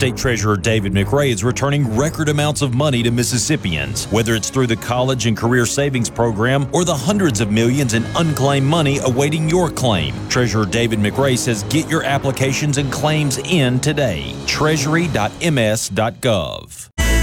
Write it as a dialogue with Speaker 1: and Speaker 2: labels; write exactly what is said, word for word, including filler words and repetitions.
Speaker 1: State Treasurer David McRae is returning record amounts of money to Mississippians, whether it's through the College and Career Savings Program or the hundreds of millions in unclaimed money awaiting your claim. Treasurer David McRae says get your applications and claims in today. treasury dot m s dot gov.